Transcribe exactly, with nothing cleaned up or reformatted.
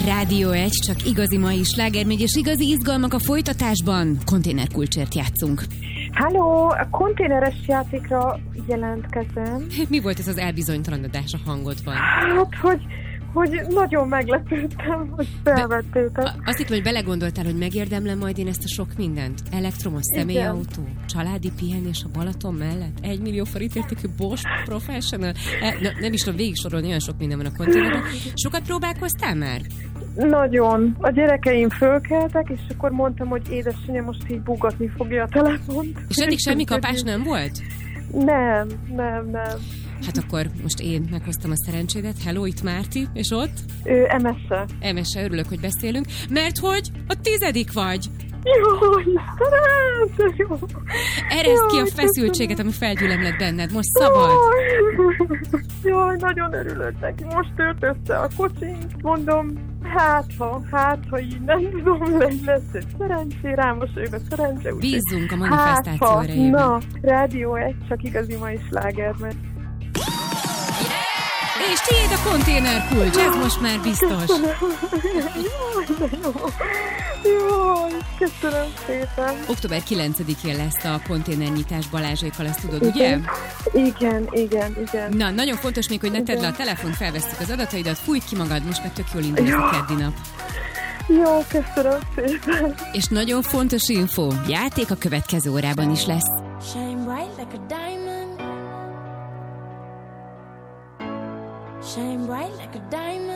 Rádió egy, csak igazi mai slágermegy, és igazi izgalmak a folytatásban. Konténerkulcsért játszunk. Halló, a konténeres játékra jelentkezem. Mi volt ez az elbizonytalanodás a hangodban? Hát, hogy, hogy nagyon meglepődtem, hogy felvettétek. Be, azt hittem, hogy belegondoltál, hogy megérdemlem majd én ezt a sok mindent? Elektromos személyautó, családi pihenés a Balaton mellett, egy millió forint értékű Bosch Professional. E, na, nem is tudom végig sorolni, olyan sok minden van a konténerben. Sokat próbálkoztál már? Nagyon. A gyerekeim fölkeltek, és akkor mondtam, hogy édesanyja most így bugatni fogja a telefont. És eddig semmi kapás nem volt? Nem, nem, nem. Hát akkor most én meghoztam a szerencsédet. Hello, itt Márti, és ott? Ő em es-e. em es-e, örülök, hogy beszélünk, mert hogy a tizedik vagy. Jaj, Istenem, jó. Ereszd ki a feszültséget, ami felgyülemlett benned. Most szabad. Jaj, jaj, nagyon örülök neki. Most tört össze a kocsink. Mondom, hát ha, hát ha így nem tudom, lesz egy szerencsé, rámosolyog a szerencse. Bízzunk a manifestáció hát, erejében. Na, Rádió egy, csak igazi mai sláger, mert... És tiéd a konténerkulcs, ez most már biztos. Jaj, de jó. Jaj, köszönöm szépen. október kilencedikén lesz a konténernyitás Balázsékkal, ezt tudod, ugye? Igen, igen, igen. Na, nagyon fontos még, hogy ne tedd le a telefont, felvesszük az adataidat, fújj ki magad, most meg tök jól indul ez a keddi nap. Jó, köszönöm szépen. És nagyon fontos info, játék a következő órában is lesz. Shine bright like a diamond. Shine bright like a diamond.